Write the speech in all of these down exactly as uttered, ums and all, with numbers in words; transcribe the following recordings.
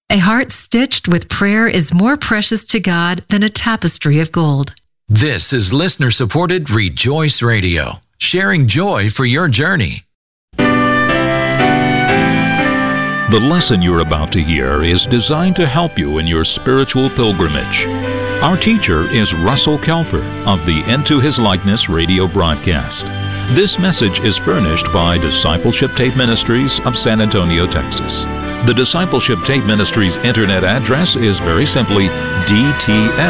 A heart stitched with prayer is more precious to God than a tapestry of gold. This is listener-supported Rejoice Radio, sharing joy for your journey. The lesson you're about to hear is designed to help you in your spiritual pilgrimage. Our teacher is Russell Kelfer of the Into His Likeness radio broadcast. This message is furnished by Discipleship Tape Ministries of San Antonio, Texas. The Discipleship Tape Ministries internet address is very simply d t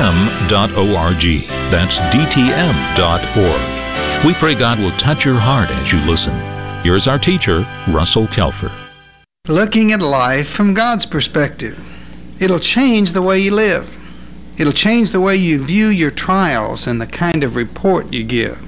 m dot org. That's d t m dot org. We pray God will touch your heart as you listen. Here's our teacher, Russell Kelfer. Looking at life from God's perspective. It'll change the way you live. It'll change the way you view your trials and the kind of report you give.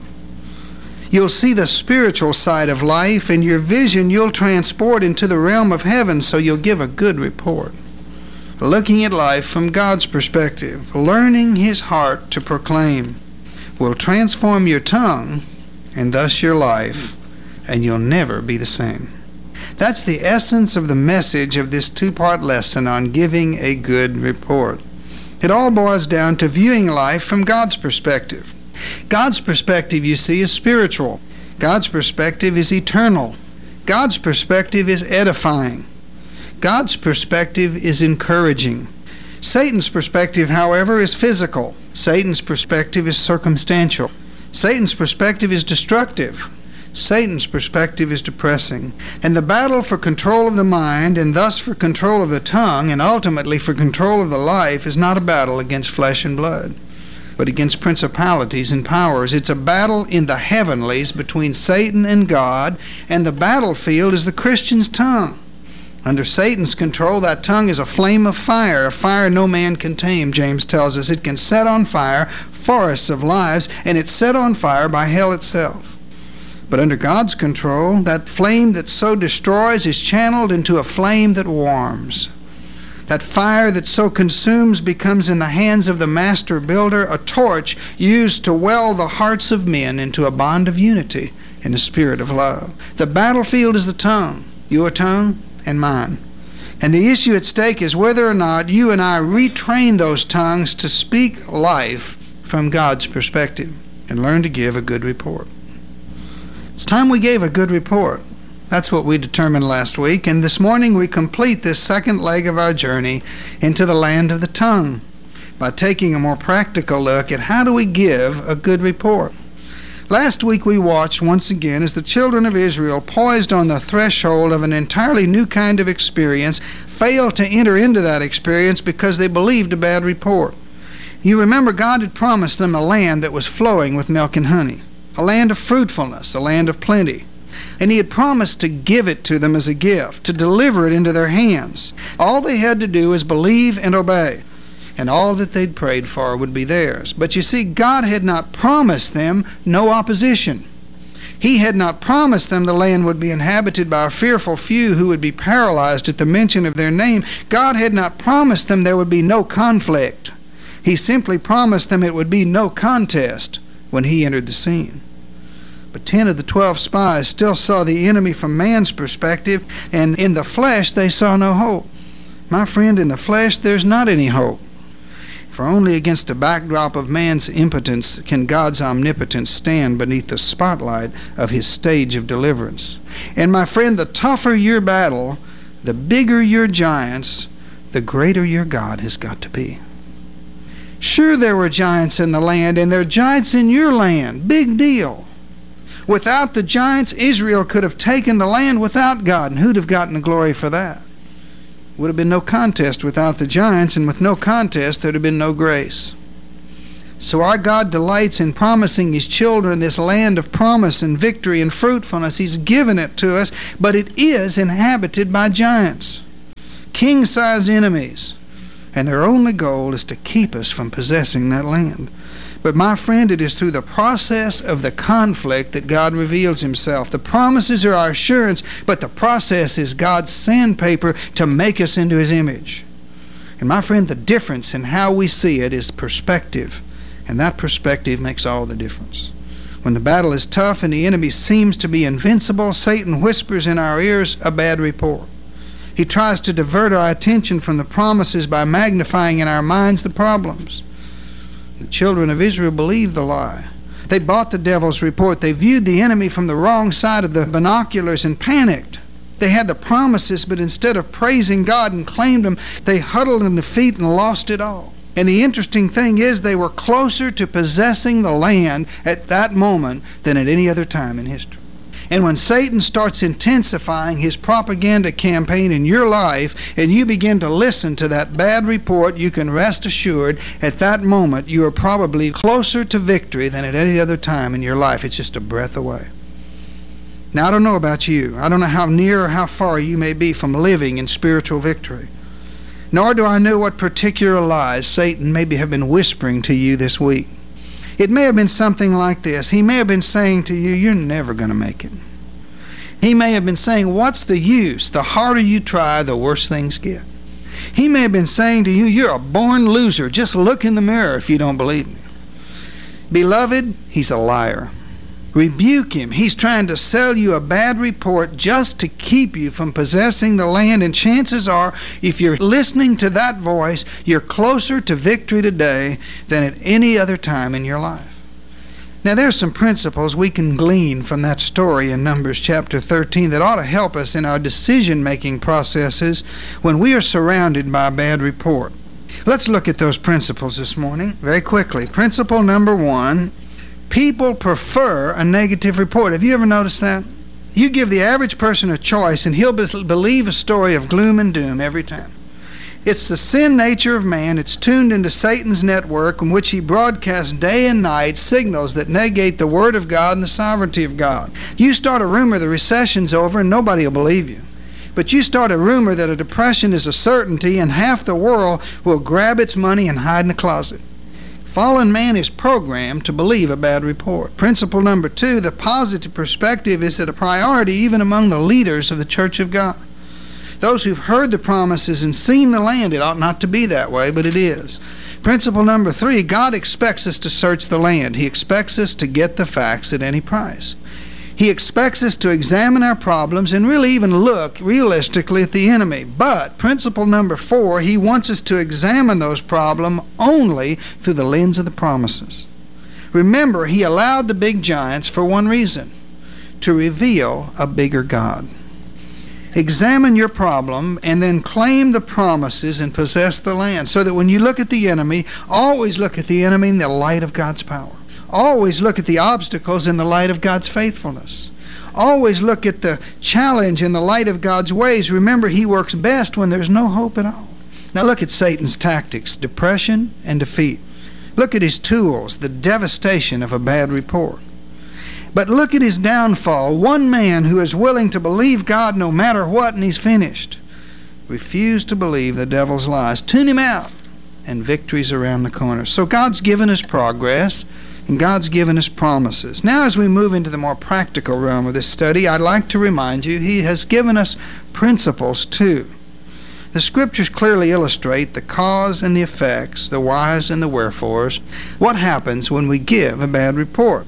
You'll see the spiritual side of life, and your vision you'll transport into the realm of heaven, so you'll give a good report. Looking at life from God's perspective, learning His heart to proclaim, will transform your tongue and thus your life, and you'll never be the same. That's the essence of the message of this two-part lesson on giving a good report. It all boils down to viewing life from God's perspective. God's perspective, you see, is spiritual. God's perspective is eternal. God's perspective is edifying. God's perspective is encouraging. Satan's perspective, however, is physical. Satan's perspective is circumstantial. Satan's perspective is destructive. Satan's perspective is depressing. And the battle for control of the mind, and thus for control of the tongue, and ultimately for control of the life, is not a battle against flesh and blood, but against principalities and powers. It's a battle in the heavenlies between Satan and God, and the battlefield is the Christian's tongue. Under Satan's control, that tongue is a flame of fire, a fire no man can tame, James tells us. It can set on fire forests of lives, and it's set on fire by hell itself. But under God's control, that flame that so destroys is channeled into a flame that warms. That fire that so consumes becomes in the hands of the master builder a torch used to weld the hearts of men into a bond of unity in a spirit of love. The battlefield is the tongue, your tongue and mine. And the issue at stake is whether or not you and I retrain those tongues to speak life from God's perspective and learn to give a good report. It's time we gave a good report. That's what we determined last week, and this morning we complete this second leg of our journey into the land of the tongue by taking a more practical look at how do we give a good report. Last week we watched once again as the children of Israel, poised on the threshold of an entirely new kind of experience, failed to enter into that experience because they believed a bad report. You remember God had promised them a land that was flowing with milk and honey, a land of fruitfulness, a land of plenty. And He had promised to give it to them as a gift, to deliver it into their hands. All they had to do is believe and obey, and all that they'd prayed for would be theirs. But you see, God had not promised them no opposition. He had not promised them the land would be inhabited by a fearful few who would be paralyzed at the mention of their name. God had not promised them there would be no conflict. He simply promised them it would be no contest when He entered the scene. But ten of the twelve spies still saw the enemy from man's perspective, and in the flesh they saw no hope. My friend, in the flesh there's not any hope. For only against a backdrop of man's impotence can God's omnipotence stand beneath the spotlight of His stage of deliverance. And my friend, the tougher your battle, the bigger your giants, the greater your God has got to be. Sure, there were giants in the land, and there are giants in your land. Big deal. Without the giants, Israel could have taken the land without God, and who'd have gotten the glory for that? Would have been no contest without the giants, and with no contest there'd have been no grace. So our God delights in promising His children this land of promise and victory and fruitfulness. He's given it to us, but it is inhabited by giants, king-sized enemies, and their only goal is to keep us from possessing that land. But my friend, it is through the process of the conflict that God reveals Himself. The promises are our assurance, but the process is God's sandpaper to make us into His image. And my friend, the difference in how we see it is perspective. And that perspective makes all the difference. When the battle is tough and the enemy seems to be invincible, Satan whispers in our ears a bad report. He tries to divert our attention from the promises by magnifying in our minds the problems. The children of Israel believed the lie. They bought the devil's report. They viewed the enemy from the wrong side of the binoculars and panicked. They had the promises, but instead of praising God and claimed them, they huddled in defeat and lost it all. And the interesting thing is they were closer to possessing the land at that moment than at any other time in history. And when Satan starts intensifying his propaganda campaign in your life, and you begin to listen to that bad report, you can rest assured at that moment you are probably closer to victory than at any other time in your life. It's just a breath away. Now, I don't know about you. I don't know how near or how far you may be from living in spiritual victory. Nor do I know what particular lies Satan maybe have been whispering to you this week. It may have been something like this. He may have been saying to you, you're never going to make it. He may have been saying, what's the use? The harder you try, the worse things get. He may have been saying to you, you're a born loser. Just look in the mirror if you don't believe me. Beloved, he's a liar. Rebuke him. He's trying to sell you a bad report just to keep you from possessing the land. And chances are, if you're listening to that voice, you're closer to victory today than at any other time in your life. Now, there's some principles we can glean from that story in Numbers chapter thirteen that ought to help us in our decision-making processes when we are surrounded by a bad report. Let's look at those principles this morning very quickly. Principle number one, people prefer a negative report. Have you ever noticed that? You give the average person a choice and he'll believe a story of gloom and doom every time. It's the sin nature of man. It's tuned into Satan's network in which he broadcasts day and night signals that negate the Word of God and the sovereignty of God. You start a rumor the recession's over and nobody will believe you. But you start a rumor that a depression is a certainty and half the world will grab its money and hide in the closet. Fallen man is programmed to believe a bad report. Principle number two, the positive perspective is at a priority even among the leaders of the Church of God. Those who've heard the promises and seen the land, it ought not to be that way, but it is. Principle number three, God expects us to search the land. He expects us to get the facts at any price. He expects us to examine our problems and really even look realistically at the enemy. But principle number four, he wants us to examine those problems only through the lens of the promises. Remember, he allowed the big giants for one reason, to reveal a bigger God. Examine your problem and then claim the promises and possess the land, so that when you look at the enemy, always look at the enemy in the light of God's power. Always look at the obstacles in the light of God's faithfulness. Always look at the challenge in the light of God's ways. Remember, he works best when there's no hope at all. Now look at Satan's tactics, depression and defeat. Look at his tools, the devastation of a bad report. But look at his downfall. One man who is willing to believe God no matter what, and he's finished. Refuse to believe the devil's lies. Tune him out, and victory's around the corner. So God's given us progress, and God's given us promises. Now, as we move into the more practical realm of this study, I'd like to remind you he has given us principles too. The Scriptures clearly illustrate the cause and the effects, the whys and the wherefores, what happens when we give a bad report.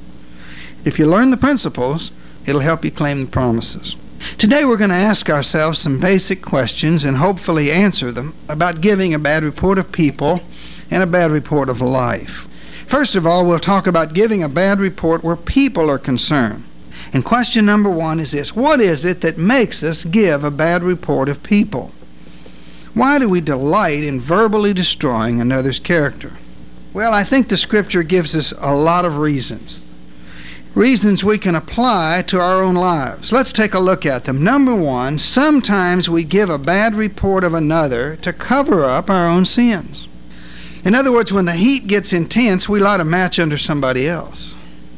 If you learn the principles, it'll help you claim the promises. Today we're going to ask ourselves some basic questions and hopefully answer them about giving a bad report of people and a bad report of life. First of all, we'll talk about giving a bad report where people are concerned. And question number one is this: what is it that makes us give a bad report of people? Why do we delight in verbally destroying another's character? Well, I think the Scripture gives us a lot of reasons. Reasons we can apply to our own lives. Let's take a look at them. Number one, sometimes we give a bad report of another to cover up our own sins. In other words, when the heat gets intense, we light a match under somebody else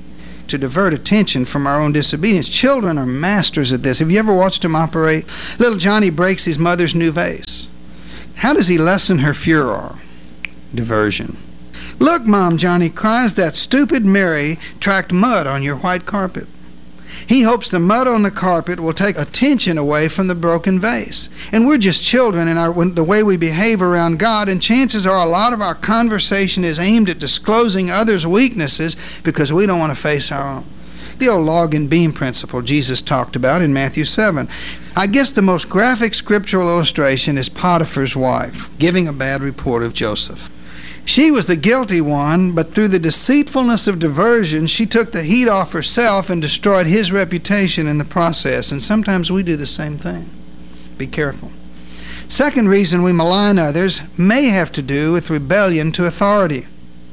to divert attention from our own disobedience. Children are masters at this. Have you ever watched them operate? Little Johnny breaks his mother's new vase. How does he lessen her furor? Diversion. Look, Mom, Johnny cries, that stupid Mary tracked mud on your white carpet. He hopes the mud on the carpet will take attention away from the broken vase. And we're just children in our, the way we behave around God, and chances are a lot of our conversation is aimed at disclosing others' weaknesses because we don't want to face our own. The old log and beam principle Jesus talked about in Matthew seven. I guess the most graphic scriptural illustration is Potiphar's wife giving a bad report of Joseph. She was the guilty one, but through the deceitfulness of diversion, she took the heat off herself and destroyed his reputation in the process. And sometimes we do the same thing. Be careful. Second reason we malign others may have to do with rebellion to authority.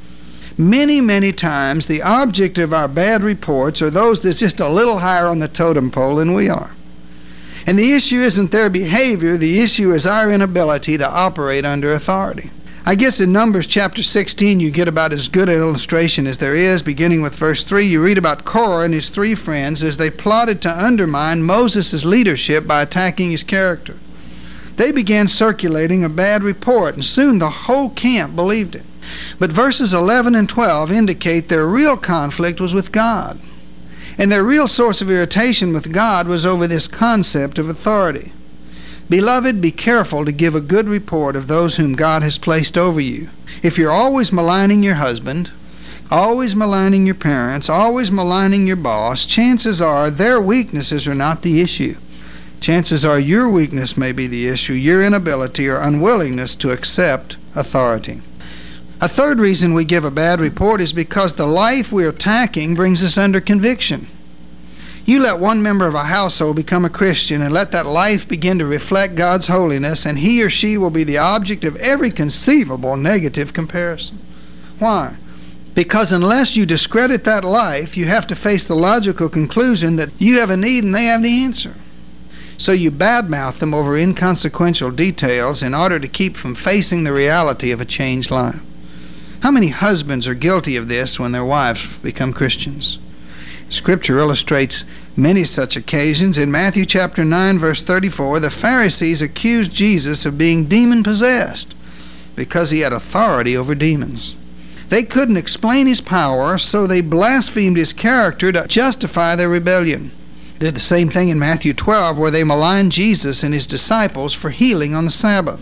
Many, many times the object of our bad reports are those that's just a little higher on the totem pole than we are. And the issue isn't their behavior, the issue is our inability to operate under authority. I guess in Numbers chapter sixteen you get about as good an illustration as there is. Beginning with verse three, you read about Korah and his three friends as they plotted to undermine Moses' leadership by attacking his character. They began circulating a bad report, and soon the whole camp believed it. But verses eleven and twelve indicate their real conflict was with God. And their real source of irritation with God was over this concept of authority. Beloved, be careful to give a good report of those whom God has placed over you. If you're always maligning your husband, always maligning your parents, always maligning your boss, chances are their weaknesses are not the issue. Chances are your weakness may be the issue, your inability or unwillingness to accept authority. A third reason we give a bad report is because the life we're attacking brings us under conviction. You let one member of a household become a Christian and let that life begin to reflect God's holiness, and he or she will be the object of every conceivable negative comparison. Why? Because unless you discredit that life, you have to face the logical conclusion that you have a need and they have the answer. So you badmouth them over inconsequential details in order to keep from facing the reality of a changed life. How many husbands are guilty of this when their wives become Christians? Scripture illustrates many such occasions. In Matthew chapter nine, verse thirty-four, the Pharisees accused Jesus of being demon-possessed because he had authority over demons. They couldn't explain his power, so they blasphemed his character to justify their rebellion. They did the same thing in Matthew twelve, where they maligned Jesus and his disciples for healing on the Sabbath.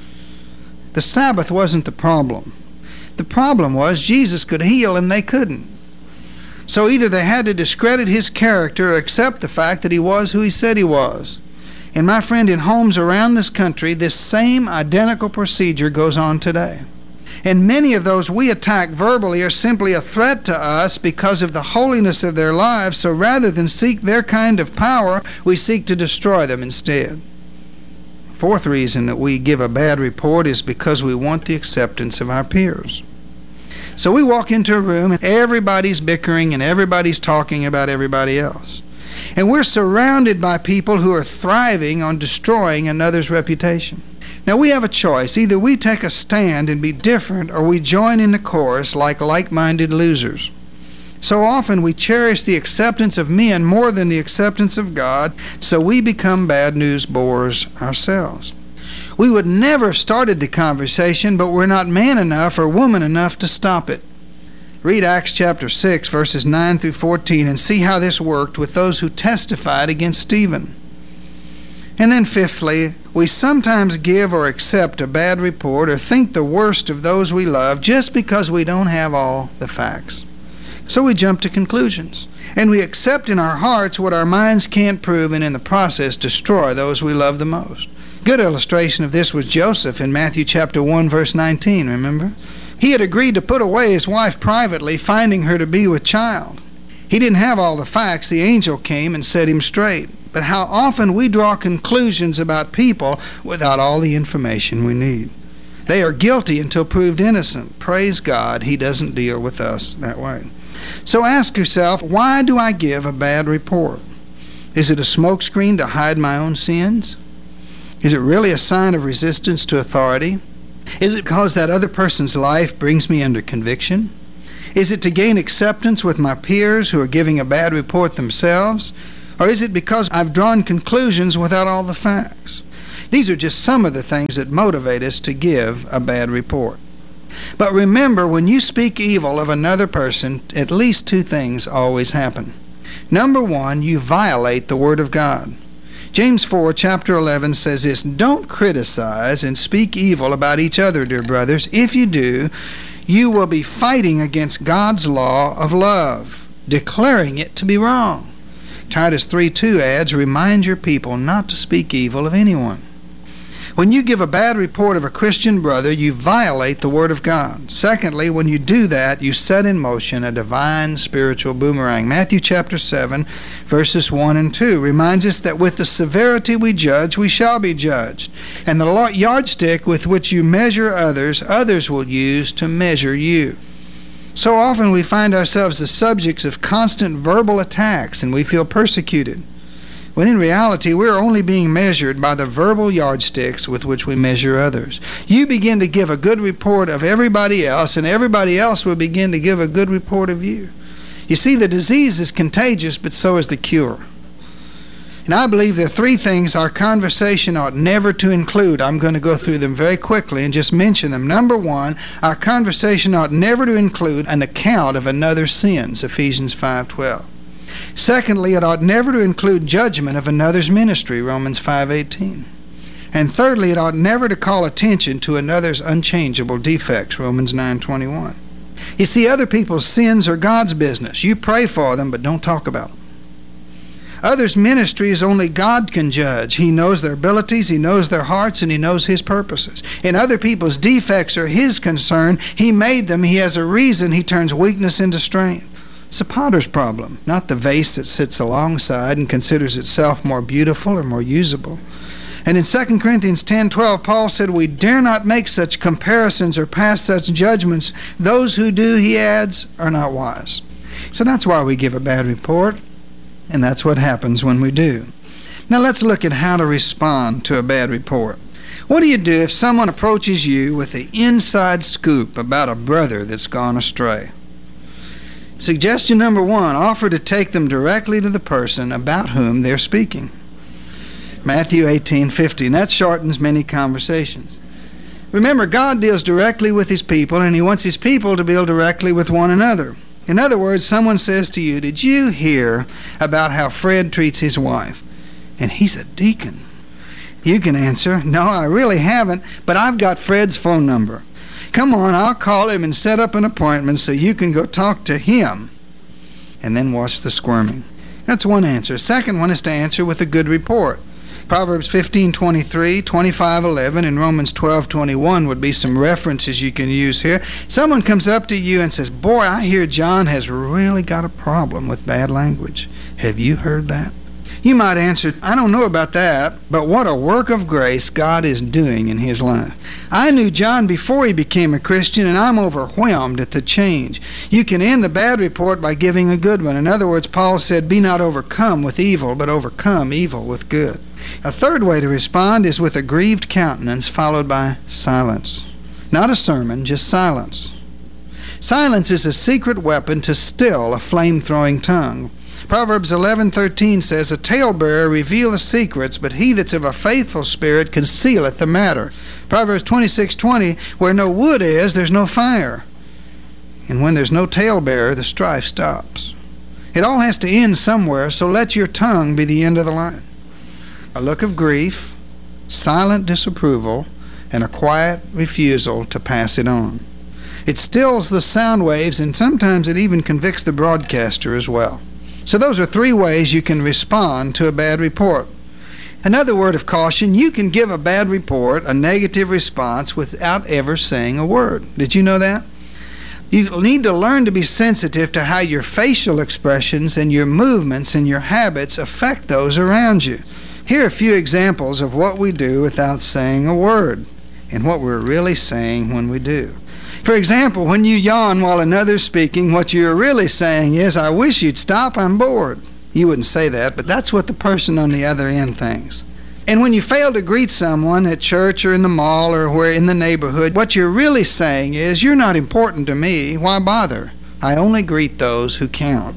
The Sabbath wasn't the problem. The problem was Jesus could heal and they couldn't. So either they had to discredit his character or accept the fact that he was who he said he was. And my friend, in homes around this country, this same identical procedure goes on today. And many of those we attack verbally are simply a threat to us because of the holiness of their lives, so rather than seek their kind of power, we seek to destroy them instead. Fourth reason that we give a bad report is because we want the acceptance of our peers. So we walk into a room and everybody's bickering and everybody's talking about everybody else. And we're surrounded by people who are thriving on destroying another's reputation. Now we have a choice. Either we take a stand and be different, or we join in the chorus like like-minded losers. So often we cherish the acceptance of men more than the acceptance of God, so we become bad news bores ourselves. We would never have started the conversation, but we're not man enough or woman enough to stop it. Read Acts chapter six, verses nine through fourteen, and see how this worked with those who testified against Stephen. And then fifthly, we sometimes give or accept a bad report or think the worst of those we love just because we don't have all the facts. So we jump to conclusions, and we accept in our hearts what our minds can't prove, and in the process destroy those we love the most. Good illustration of this was Joseph in Matthew chapter one, verse nineteen, remember? He had agreed to put away his wife privately, finding her to be with child. He didn't have all the facts. The angel came and set him straight. But how often we draw conclusions about people without all the information we need. They are guilty until proved innocent. Praise God, he doesn't deal with us that way. So ask yourself, why do I give a bad report? Is it a smokescreen to hide my own sins? Is it really a sign of resistance to authority? Is it because that other person's life brings me under conviction? Is it to gain acceptance with my peers who are giving a bad report themselves? Or is it because I've drawn conclusions without all the facts? These are just some of the things that motivate us to give a bad report. But remember, when you speak evil of another person, at least two things always happen. Number one, you violate the Word of God. James four, chapter eleven says this, "Don't criticize and speak evil about each other, dear brothers. If you do, you will be fighting against God's law of love." declaring it to be wrong. Titus three two adds, remind your people not to speak evil of anyone. When you give a bad report of a Christian brother, you violate the Word of God. Secondly, when you do that, you set in motion a divine spiritual boomerang. Matthew chapter seven, verses one and two reminds us that with the severity we judge, we shall be judged. And the yardstick with which you measure others, others will use to measure you. So often we find ourselves the subjects of constant verbal attacks and we feel persecuted, when in reality we're only being measured by the verbal yardsticks with which we measure others. You begin to give a good report of everybody else, and everybody else will begin to give a good report of you. You see, the disease is contagious, but so is the cure. And I believe there are three things our conversation ought never to include. I'm going to go through them very quickly and just mention them. Number one, our conversation ought never to include an account of another's sins, Ephesians five twelve. Secondly, it ought never to include judgment of another's ministry, Romans five eighteen. And thirdly, it ought never to call attention to another's unchangeable defects, Romans nine twenty-one. You see, other people's sins are God's business. You pray for them, but don't talk about them. Others' ministries only God can judge. He knows their abilities, He knows their hearts, and He knows His purposes. And other people's defects are His concern. He made them. He has a reason He turns weakness into strength. It's a potter's problem, not the vase that sits alongside and considers itself more beautiful or more usable. And in Second Corinthians ten twelve, Paul said, we dare not make such comparisons or pass such judgments. Those who do, he adds, are not wise. So that's why we give a bad report, and that's what happens when we do. Now let's look at how to respond to a bad report. What do you do if someone approaches you with the inside scoop about a brother that's gone astray? Suggestion number one, offer to take them directly to the person about whom they're speaking. Matthew eighteen fifty, and that shortens many conversations. Remember, God deals directly with His people, and He wants His people to deal directly with one another. In other words, someone says to you, did you hear about how Fred treats his wife? And he's a deacon. You can answer, no, I really haven't, but I've got Fred's phone number. Come on, I'll call him and set up an appointment so you can go talk to him. And then watch the squirming. That's one answer. Second one is to answer with a good report. Proverbs fifteen twenty-three, twenty-five eleven, and Romans twelve twenty-one would be some references you can use here. Someone comes up to you and says, boy, I hear John has really got a problem with bad language. Have you heard that? You might answer, I don't know about that, but what a work of grace God is doing in his life. I knew John before he became a Christian, and I'm overwhelmed at the change. You can end the bad report by giving a good one. In other words, Paul said, be not overcome with evil, but overcome evil with good. A third way to respond is with a grieved countenance followed by silence. Not a sermon, just silence. Silence is a secret weapon to still a flame-throwing tongue. Proverbs eleven thirteen says, a talebearer revealeth secrets, but he that's of a faithful spirit concealeth the matter. Proverbs twenty-six twenty, where no wood is, there's no fire. And when there's no talebearer, the strife stops. It all has to end somewhere, so let your tongue be the end of the line. A look of grief, silent disapproval, and a quiet refusal to pass it on. It stills the sound waves, and sometimes it even convicts the broadcaster as well. So those are three ways you can respond to a bad report. Another word of caution, you can give a bad report, a negative response, without ever saying a word. Did you know that? You need to learn to be sensitive to how your facial expressions and your movements and your habits affect those around you. Here are a few examples of what we do without saying a word, and what we're really saying when we do. For example, when you yawn while another's speaking, what you're really saying is, I wish you'd stop, I'm bored. You wouldn't say that, but that's what the person on the other end thinks. And when you fail to greet someone at church or in the mall or where in the neighborhood, what you're really saying is, you're not important to me, why bother? I only greet those who count.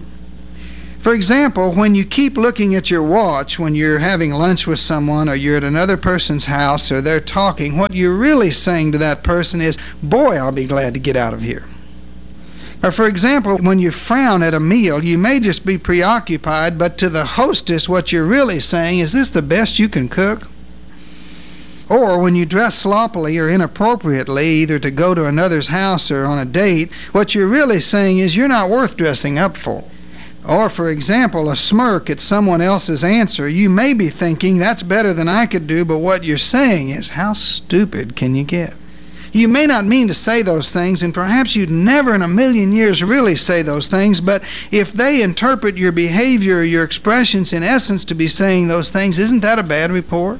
For example, when you keep looking at your watch when you're having lunch with someone or you're at another person's house or they're talking, what you're really saying to that person is, boy, I'll be glad to get out of here. Or for example, when you frown at a meal, you may just be preoccupied, but to the hostess, what you're really saying, is this the best you can cook? Or when you dress sloppily or inappropriately, either to go to another's house or on a date, what you're really saying is, you're not worth dressing up for. Or, for example, a smirk at someone else's answer. You may be thinking, that's better than I could do, but what you're saying is, how stupid can you get? You may not mean to say those things, and perhaps you'd never in a million years really say those things, but if they interpret your behavior or your expressions in essence to be saying those things, isn't that a bad report?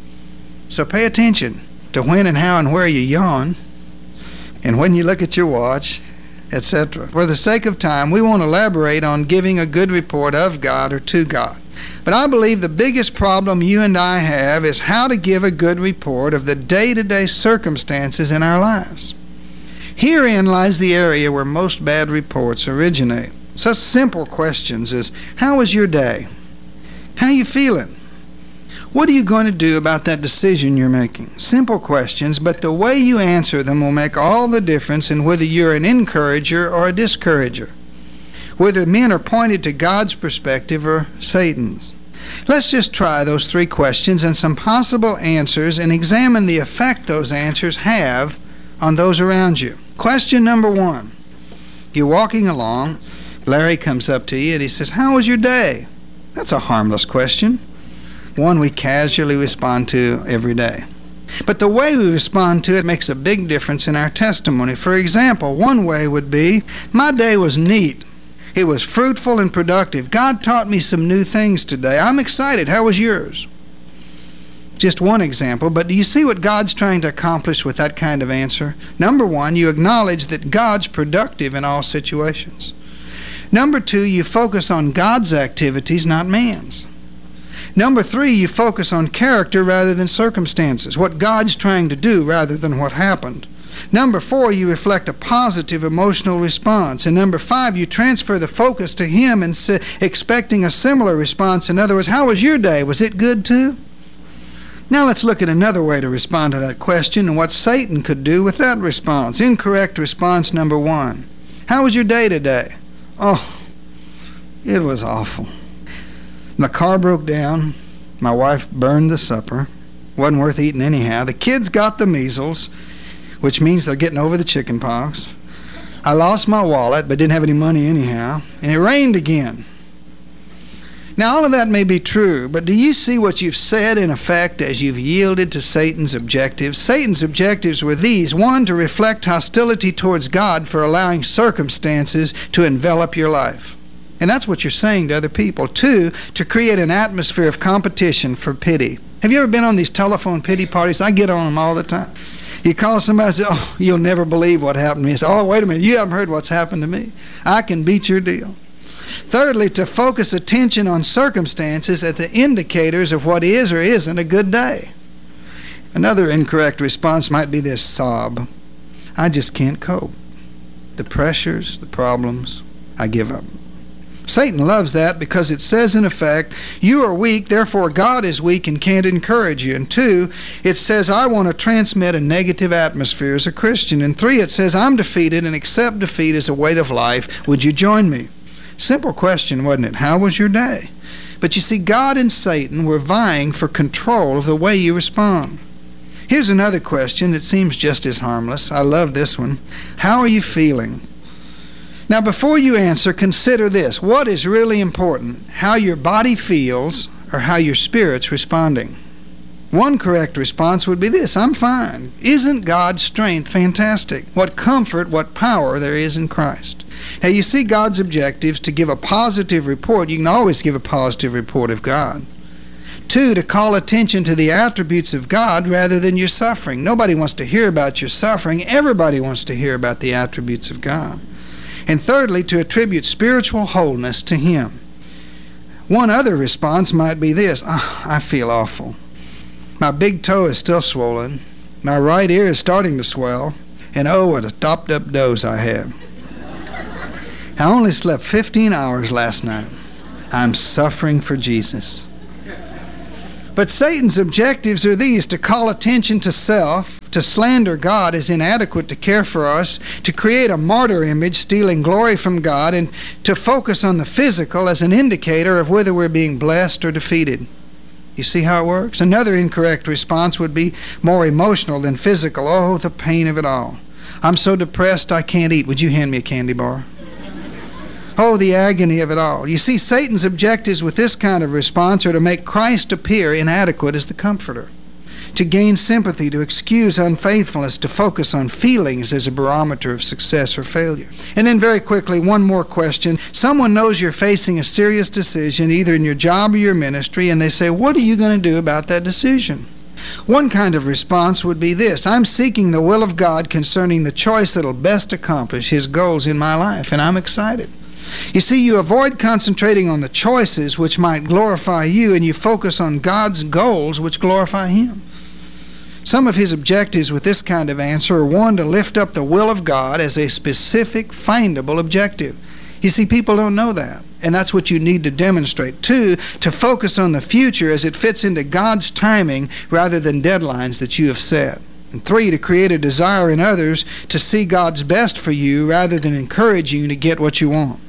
So pay attention to when and how and where you yawn, and when you look at your watch, et cetera. For the sake of time, we won't elaborate on giving a good report of God or to God. But I believe the biggest problem you and I have is how to give a good report of the day-to-day circumstances in our lives. Herein lies the area where most bad reports originate. Such simple questions as, how was your day? How are you feeling? What are you going to do about that decision you're making? Simple questions, but the way you answer them will make all the difference in whether you're an encourager or a discourager, whether men are pointed to God's perspective or Satan's. Let's just try those three questions and some possible answers and examine the effect those answers have on those around you. Question number one. You're walking along, Larry comes up to you and he says, how was your day? That's a harmless question, one we casually respond to every day. But the way we respond to it makes a big difference in our testimony. For example, one way would be, my day was neat. It was fruitful and productive. God taught me some new things today. I'm excited. How was yours? Just one example, but do you see what God's trying to accomplish with that kind of answer? Number one, you acknowledge that God's productive in all situations. Number two, you focus on God's activities, not man's. Number three, you focus on character rather than circumstances, what God's trying to do rather than what happened. Number four, you reflect a positive emotional response. And number five, you transfer the focus to Him and say, expecting a similar response. In other words, how was your day? Was it good too? Now let's look at another way to respond to that question and what Satan could do with that response. Incorrect response number one. How was your day today? Oh, it was awful. My car broke down. My wife burned the supper. Wasn't worth eating anyhow. The kids got the measles, which means they're getting over the chicken pox. I lost my wallet, but didn't have any money anyhow. And it rained again. Now, all of that may be true, but do you see what you've said in effect as you've yielded to Satan's objectives? Satan's objectives were these. One, to reflect hostility towards God for allowing circumstances to envelop your life. And that's what you're saying to other people. Two, to create an atmosphere of competition for pity. Have you ever been on these telephone pity parties? I get on them all the time. You call somebody and say, oh, you'll never believe what happened to me. You say, oh, wait a minute, you haven't heard what's happened to me. I can beat your deal. Thirdly, to focus attention on circumstances as the indicators of what is or isn't a good day. Another incorrect response might be this: sob. I just can't cope. The pressures, the problems, I give up. Satan loves that because it says, in effect, you are weak, therefore God is weak and can't encourage you. And two, it says, I want to transmit a negative atmosphere as a Christian. And three, it says, I'm defeated and accept defeat as a weight of life. Would you join me? Simple question, wasn't it? How was your day? But you see, God and Satan were vying for control of the way you respond. Here's another question that seems just as harmless. I love this one. How are you feeling? Now, before you answer, consider this. What is really important? How your body feels or how your spirit's responding? One correct response would be this: I'm fine. Isn't God's strength fantastic? What comfort, what power there is in Christ. Now, you see, God's objectives to give a positive report. You can always give a positive report of God. Two, to call attention to the attributes of God rather than your suffering. Nobody wants to hear about your suffering. Everybody wants to hear about the attributes of God. And thirdly, to attribute spiritual wholeness to Him. One other response might be this: oh, I feel awful. My big toe is still swollen. My right ear is starting to swell. And oh, what a topped up dose I had. I only slept fifteen hours last night. I'm suffering for Jesus. But Satan's objectives are these: to call attention to self, to slander God as inadequate to care for us, to create a martyr image stealing glory from God, and to focus on the physical as an indicator of whether we're being blessed or defeated. You see how it works? Another incorrect response would be more emotional than physical. Oh, the pain of it all. I'm so depressed I can't eat. Would you hand me a candy bar? Oh, the agony of it all. You see, Satan's objectives with this kind of response are to make Christ appear inadequate as the comforter, to gain sympathy, to excuse unfaithfulness, to focus on feelings as a barometer of success or failure. And then very quickly, one more question. Someone knows you're facing a serious decision, either in your job or your ministry, and they say, what are you going to do about that decision? One kind of response would be this: I'm seeking the will of God concerning the choice that'll best accomplish His goals in my life, and I'm excited. You see, you avoid concentrating on the choices which might glorify you, and you focus on God's goals which glorify Him. Some of his objectives with this kind of answer are, one, to lift up the will of God as a specific, findable objective. You see, people don't know that, and that's what you need to demonstrate. Two, to focus on the future as it fits into God's timing rather than deadlines that you have set. And three, to create a desire in others to see God's best for you rather than encourage you to get what you want.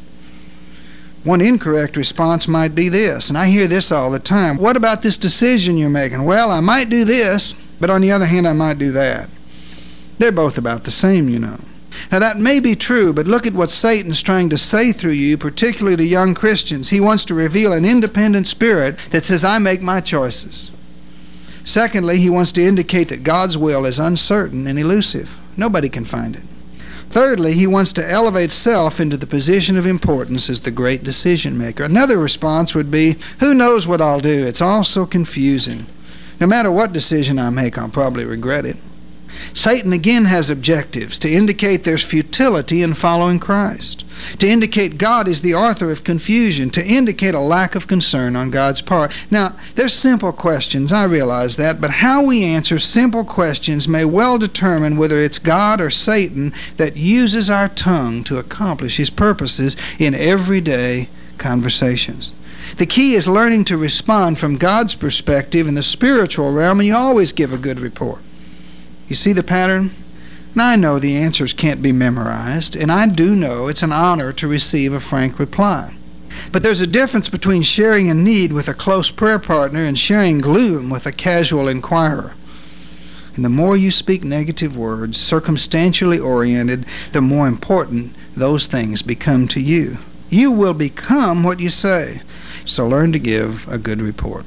One incorrect response might be this, and I hear this all the time: what about this decision you're making? Well, I might do this, but on the other hand, I might do that. They're both about the same, you know. Now, that may be true, but look at what Satan's trying to say through you, particularly to young Christians. He wants to reveal an independent spirit that says, I make my choices. Secondly, he wants to indicate that God's will is uncertain and elusive. Nobody can find it. Thirdly, he wants to elevate self into the position of importance as the great decision maker. Another response would be, who knows what I'll do? It's all so confusing. No matter what decision I make, I'll probably regret it. Satan again has objectives to indicate there's futility in following Christ, to indicate God is the author of confusion, to indicate a lack of concern on God's part. Now, they're simple questions, I realize that, but how we answer simple questions may well determine whether it's God or Satan that uses our tongue to accomplish his purposes in everyday conversations. The key is learning to respond from God's perspective in the spiritual realm, and you always give a good report. You see the pattern? Now, I know the answers can't be memorized, and I do know it's an honor to receive a frank reply. But there's a difference between sharing a need with a close prayer partner and sharing gloom with a casual inquirer. And the more you speak negative words, circumstantially oriented, the more important those things become to you. You will become what you say. So learn to give a good report.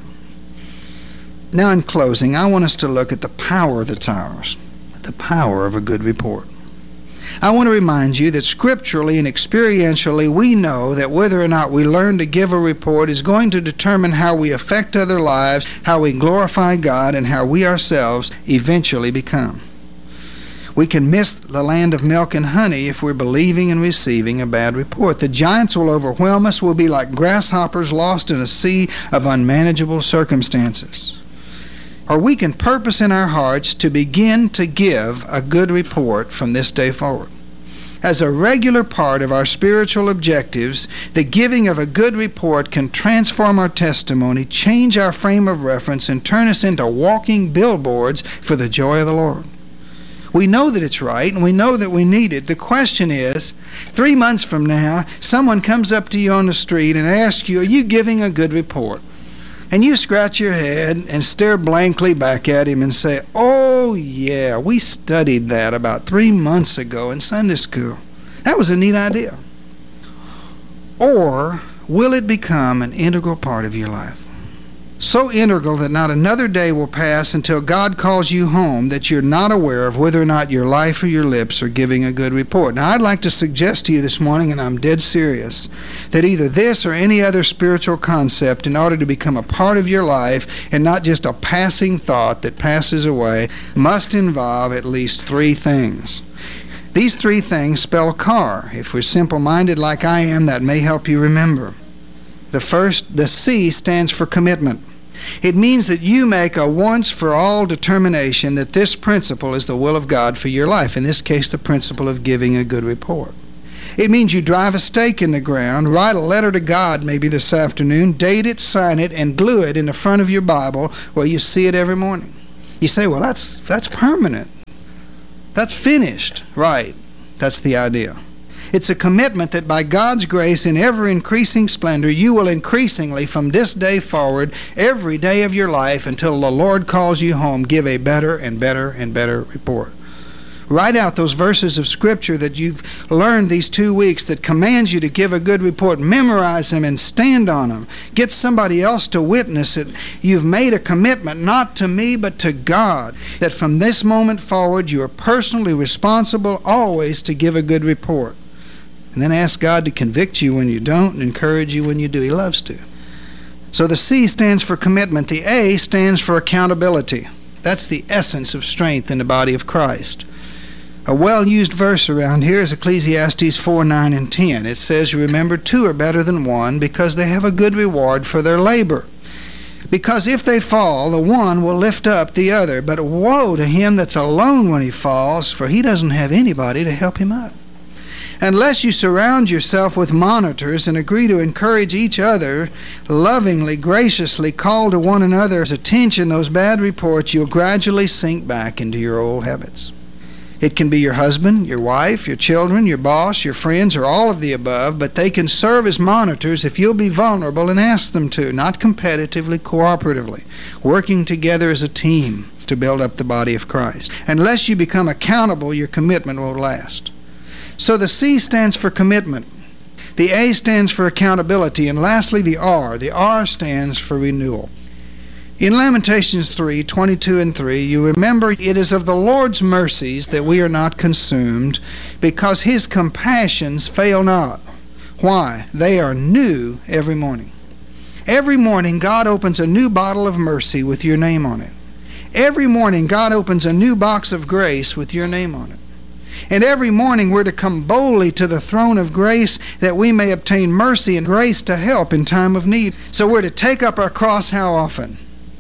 Now, in closing, I want us to look at the power that's ours, the power of a good report. I want to remind you that scripturally and experientially we know that whether or not we learn to give a report is going to determine how we affect other lives, how we glorify God, and how we ourselves eventually become. We can miss the land of milk and honey if we're believing and receiving a bad report. The giants will overwhelm us. We'll be like grasshoppers lost in a sea of unmanageable circumstances. Or we can purpose in our hearts to begin to give a good report from this day forward. As a regular part of our spiritual objectives, the giving of a good report can transform our testimony, change our frame of reference, and turn us into walking billboards for the joy of the Lord. We know that it's right, and we know that we need it. The question is, three months from now, someone comes up to you on the street and asks you, are you giving a good report? And you scratch your head and stare blankly back at him and say, oh yeah, we studied that about three months ago in Sunday school. That was a neat idea. Or will it become an integral part of your life? So integral that not another day will pass until God calls you home that you're not aware of whether or not your life or your lips are giving a good report. Now, I'd like to suggest to you this morning, and I'm dead serious, that either this or any other spiritual concept, in order to become a part of your life and not just a passing thought that passes away, must involve at least three things. These three things spell car. If we're simple-minded like I am, that may help you remember. The first, the C, stands for commitment. It means that you make a once-for-all determination that this principle is the will of God for your life, in this case, the principle of giving a good report. It means you drive a stake in the ground, write a letter to God maybe this afternoon, date it, sign it, and glue it in the front of your Bible where you see it every morning. You say, well, that's, that's permanent. That's finished. Right. That's the idea. It's a commitment that by God's grace in ever-increasing splendor, you will increasingly from this day forward, every day of your life until the Lord calls you home, give a better and better and better report. Write out those verses of Scripture that you've learned these two weeks that commands you to give a good report. Memorize them and stand on them. Get somebody else to witness it. You've made a commitment, not to me, but to God, that from this moment forward you are personally responsible always to give a good report. And then ask God to convict you when you don't and encourage you when you do. He loves to. So the C stands for commitment. The A stands for accountability. That's the essence of strength in the body of Christ. A well-used verse around here is Ecclesiastes four, nine, and ten. It says, you remember, two are better than one because they have a good reward for their labor. Because if they fall, the one will lift up the other. But woe to him that's alone when he falls, for he doesn't have anybody to help him up. Unless you surround yourself with monitors and agree to encourage each other, lovingly, graciously call to one another's attention those bad reports, you'll gradually sink back into your old habits. It can be your husband, your wife, your children, your boss, your friends, or all of the above, but they can serve as monitors if you'll be vulnerable and ask them to, not competitively, cooperatively, working together as a team to build up the body of Christ. Unless you become accountable, your commitment won't last. So the C stands for commitment. The A stands for accountability. And lastly, the R. The R stands for renewal. In Lamentations three, twenty-two and three, you remember, it is of the Lord's mercies that we are not consumed, because his compassions fail not. Why? They are new every morning. Every morning, God opens a new bottle of mercy with your name on it. Every morning, God opens a new box of grace with your name on it. And every morning, we're to come boldly to the throne of grace that we may obtain mercy and grace to help in time of need. So we're to take up our cross how often?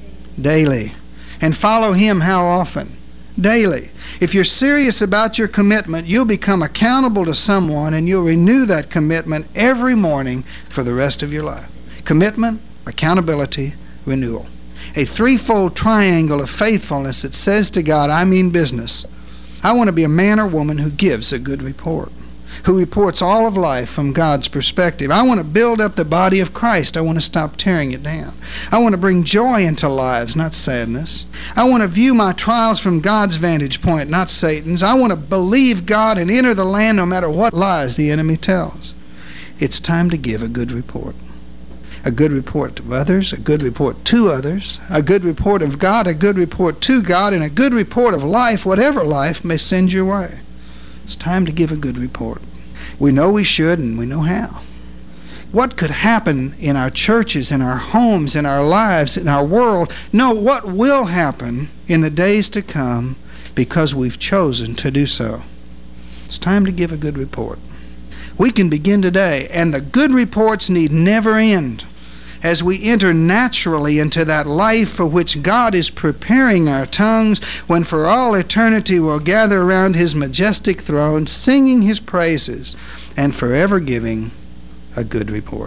Daily. And follow him how often? Daily. If you're serious about your commitment, you'll become accountable to someone and you'll renew that commitment every morning for the rest of your life. Commitment, accountability, renewal. A threefold triangle of faithfulness that says to God, I mean business. I want to be a man or woman who gives a good report, who reports all of life from God's perspective. I want to build up the body of Christ. I want to stop tearing it down. I want to bring joy into lives, not sadness. I want to view my trials from God's vantage point, not Satan's. I want to believe God and enter the land no matter what lies the enemy tells. It's time to give a good report. A good report of others, a good report to others, a good report of God, a good report to God, and a good report of life, whatever life may send your way. It's time to give a good report. We know we should, and we know how. What could happen in our churches, in our homes, in our lives, in our world? No, what will happen in the days to come because we've chosen to do so. It's time to give a good report. We can begin today, and the good reports need never end. As we enter naturally into that life for which God is preparing our tongues, when for all eternity we'll gather around his majestic throne, singing his praises, and forever giving a good report.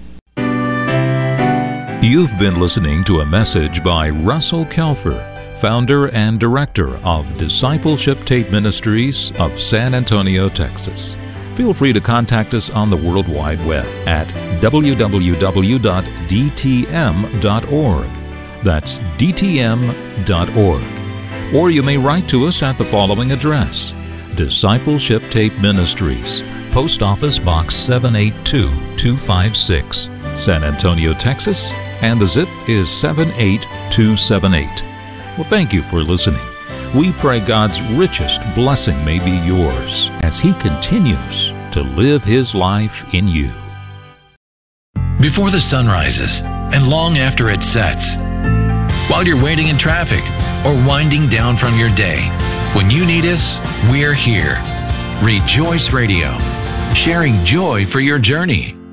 You've been listening to a message by Russell Kelfer, founder and director of Discipleship Tape Ministries of San Antonio, Texas. Feel free to contact us on the World Wide Web at w w w dot d t m dot org. That's d t m dot org. Or you may write to us at the following address: Discipleship Tape Ministries, Post Office Box seven eight two two five six, San Antonio, Texas, and the zip is seven eight two seven eight. Well, thank you for listening. We pray God's richest blessing may be yours as he continues to live his life in you. Before the sun rises and long after it sets, while you're waiting in traffic or winding down from your day, when you need us, we're here. Rejoice Radio, sharing joy for your journey.